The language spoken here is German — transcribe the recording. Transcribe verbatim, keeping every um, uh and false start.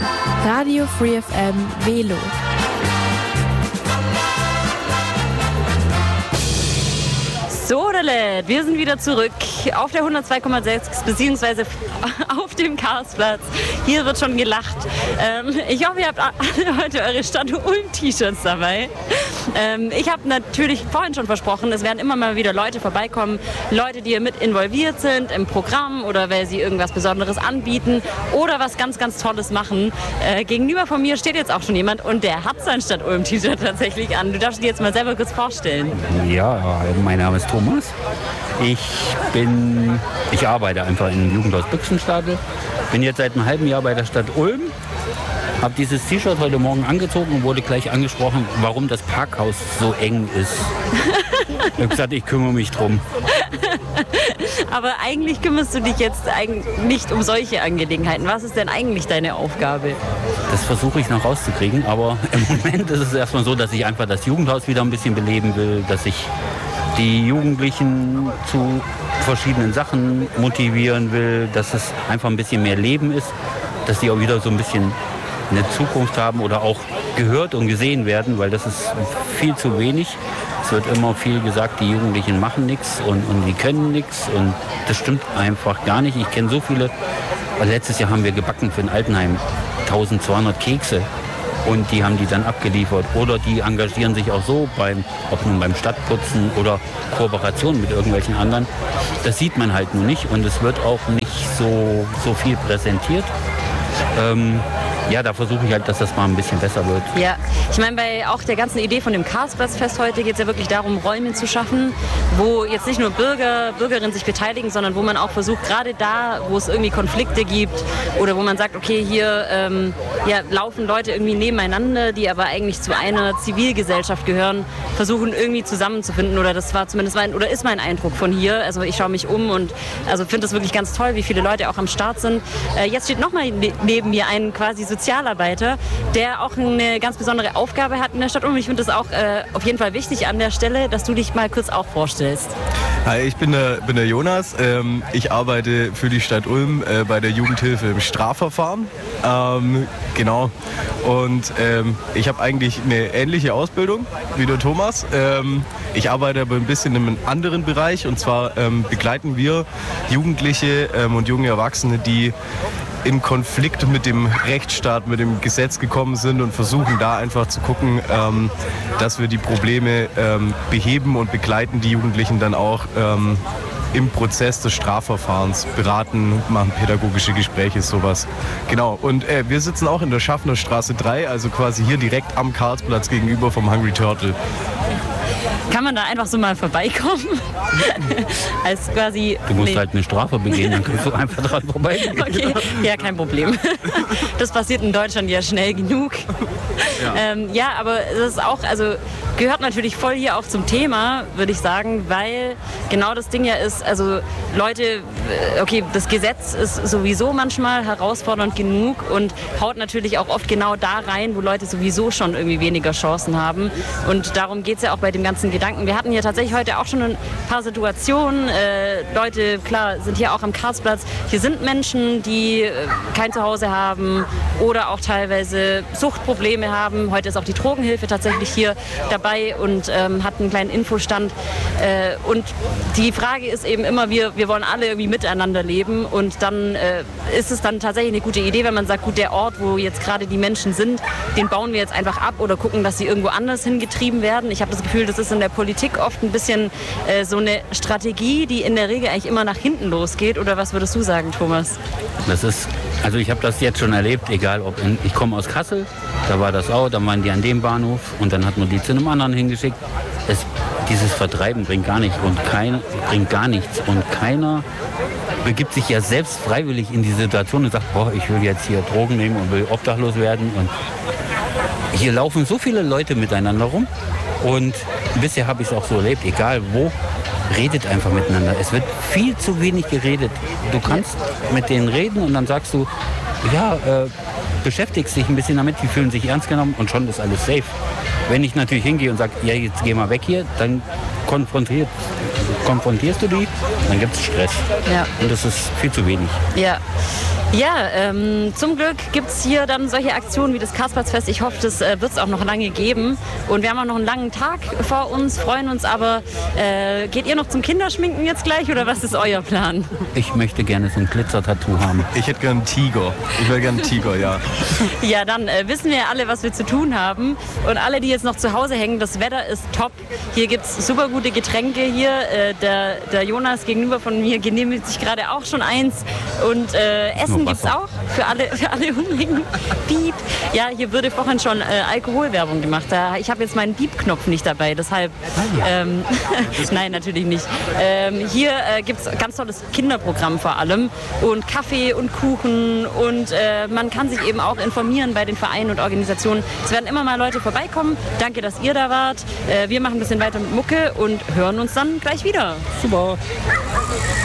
Radio Free F M Velo. So, Dele, wir sind wieder zurück auf der hundertzwei Komma sechs beziehungsweise auf dem Karlsplatz. Hier wird schon gelacht. Ähm, ich hoffe, ihr habt alle heute eure Stadt Ulm-T-Shirts dabei. Ähm, ich habe natürlich vorhin schon versprochen, es werden immer mal wieder Leute vorbeikommen, Leute, die mit involviert sind im Programm oder weil sie irgendwas Besonderes anbieten oder was ganz, ganz Tolles machen. Äh, gegenüber von mir steht jetzt auch schon jemand und der hat sein Stadt Ulm-T-Shirt tatsächlich an. Du darfst dir jetzt mal selber kurz vorstellen. Ja, mein Name ist Thomas. Ich bin, ich arbeite einfach im Jugendhaus Büchsenstadel. Bin jetzt seit einem halben Jahr bei der Stadt Ulm. Habe dieses T-Shirt heute Morgen angezogen und wurde gleich angesprochen, warum das Parkhaus so eng ist. Ich habe gesagt, ich kümmere mich drum. Aber eigentlich kümmerst du dich jetzt nicht um solche Angelegenheiten. Was ist denn eigentlich deine Aufgabe? Das versuche ich noch rauszukriegen, aber im Moment ist es erstmal so, dass ich einfach das Jugendhaus wieder ein bisschen beleben will, dass ich die Jugendlichen zu verschiedenen Sachen motivieren will, dass es einfach ein bisschen mehr Leben ist, dass die auch wieder so ein bisschen eine Zukunft haben oder auch gehört und gesehen werden, weil das ist viel zu wenig. Es wird immer viel gesagt, die Jugendlichen machen nichts und, und die können nichts und das stimmt einfach gar nicht. Ich kenne so viele, letztes Jahr haben wir gebacken für ein Altenheim, eintausendzweihundert Kekse. Und die haben die dann abgeliefert. Oder die engagieren sich auch so, beim, ob nun beim Stadtputzen oder Kooperation mit irgendwelchen anderen. Das sieht man halt nur nicht und es wird auch nicht so, so viel präsentiert. Ähm, ja, da versuche ich halt, dass das mal ein bisschen besser wird. Ja, ich meine, bei auch der ganzen Idee von dem Karlsplatzfest heute geht es ja wirklich darum, Räume zu schaffen, wo jetzt nicht nur Bürger, Bürgerinnen sich beteiligen, sondern wo man auch versucht, gerade da, wo es irgendwie Konflikte gibt oder wo man sagt, okay, hier ähm, ja, laufen Leute irgendwie nebeneinander, die aber eigentlich zu einer Zivilgesellschaft gehören, versuchen irgendwie zusammenzufinden oder das war zumindest mein, oder ist mein Eindruck von hier. Also ich schaue mich um und also finde es wirklich ganz toll, wie viele Leute auch am Start sind. Äh, jetzt steht nochmal ne- neben mir ein quasi Sozialarbeiter, der auch eine ganz besondere Aufgabe hat in der Stadt Ulm. Ich finde das auch äh, auf jeden Fall wichtig an der Stelle, dass du dich mal kurz auch vorstellst. Hi, ich bin der, bin der Jonas. Ähm, ich arbeite für die Stadt Ulm äh, bei der Jugendhilfe im Strafverfahren. Ähm, genau. Und ähm, ich habe eigentlich eine ähnliche Ausbildung wie der Thomas. Ähm, ich arbeite aber ein bisschen in einem anderen Bereich. Und zwar ähm, begleiten wir Jugendliche ähm, und junge Erwachsene, die in Konflikt mit dem Rechtsstaat, mit dem Gesetz gekommen sind und versuchen da einfach zu gucken, ähm, dass wir die Probleme ähm, beheben und begleiten die Jugendlichen dann auch ähm, im Prozess des Strafverfahrens, beraten, machen pädagogische Gespräche, sowas. Genau, und äh, wir sitzen auch in der Schaffnerstraße drei, also quasi hier direkt am Karlsplatz gegenüber vom Hungry Turtle. Kann man da einfach so mal vorbeikommen? Als quasi, du musst nee. halt eine Strafe begehen, dann kannst du einfach dran vorbeigehen. Okay, ja, kein Problem. Das passiert in Deutschland ja schnell genug. Ja, ähm, ja aber das ist auch, also gehört natürlich voll hier auch zum Thema, würde ich sagen, weil genau das Ding ja ist, also Leute, okay, das Gesetz ist sowieso manchmal herausfordernd genug und haut natürlich auch oft genau da rein, wo Leute sowieso schon irgendwie weniger Chancen haben. Und darum geht es ja auch bei dem ganzen Gedanken. Wir hatten hier tatsächlich heute auch schon ein paar Situationen. Äh, Leute, klar, sind hier auch am Karlsplatz. Hier sind Menschen, die äh, kein Zuhause haben oder auch teilweise Suchtprobleme haben. Heute ist auch die Drogenhilfe tatsächlich hier dabei und ähm, hat einen kleinen Infostand. Äh, und die Frage ist eben immer, wir, wir wollen alle irgendwie miteinander leben und dann äh, ist es dann tatsächlich eine gute Idee, wenn man sagt, gut, der Ort, wo jetzt gerade die Menschen sind, den bauen wir jetzt einfach ab oder gucken, dass sie irgendwo anders hingetrieben werden. Ich habe das Gefühl, das ist in der Politik oft ein bisschen äh, so eine Strategie, die in der Regel eigentlich immer nach hinten losgeht. Oder was würdest du sagen, Thomas? Das ist, also ich habe das jetzt schon erlebt, egal ob in, ich komme aus Kassel, da war das auch, dann waren die an dem Bahnhof und dann hat man die zu einem anderen hingeschickt. Es, dieses Vertreiben bringt gar nichts und kein, bringt gar nichts und keiner begibt sich ja selbst freiwillig in die Situation und sagt, boah, ich will jetzt hier Drogen nehmen und will obdachlos werden. Und hier laufen so viele Leute miteinander rum und bisher habe ich es auch so erlebt, egal wo, redet einfach miteinander. Es wird viel zu wenig geredet. Du kannst mit denen reden und dann sagst du, ja, äh, beschäftigst dich ein bisschen damit, die fühlen sich ernst genommen und schon ist alles safe. Wenn ich natürlich hingehe und sage, ja, jetzt geh mal weg hier, dann konfrontiert, konfrontierst du die, dann gibt es Stress. Ja. Und das ist viel zu wenig. Ja. Ja, ähm, zum Glück gibt es hier dann solche Aktionen wie das Kasperlsfest. Ich hoffe, das äh, wird es auch noch lange geben. Und wir haben auch noch einen langen Tag vor uns, freuen uns aber. Äh, geht ihr noch zum Kinderschminken jetzt gleich oder was ist euer Plan? Ich möchte gerne so ein Glitzer-Tattoo haben. Ich hätte gern einen Tiger. Ich will gerne einen Tiger, ja. Ja, dann äh, wissen wir alle, was wir zu tun haben. Und alle, die jetzt noch zu Hause hängen, das Wetter ist top. Hier gibt es super gute Getränke hier. Äh, der, der Jonas gegenüber von mir genehmigt sich gerade auch schon eins. Und äh, Essen gibt es auch für alle, für alle Hungrigen. Piep. Ja, hier wurde vorhin schon äh, Alkoholwerbung gemacht. Da, ich habe jetzt meinen Piep-Knopf nicht dabei, deshalb... Ähm, nein, natürlich nicht. Ähm, hier äh, gibt es ganz tolles Kinderprogramm vor allem und Kaffee und Kuchen und äh, man kann sich eben auch informieren bei den Vereinen und Organisationen. Es werden immer mal Leute vorbeikommen. Danke, dass ihr da wart. Äh, wir machen ein bisschen weiter mit Mucke und hören uns dann gleich wieder. Super.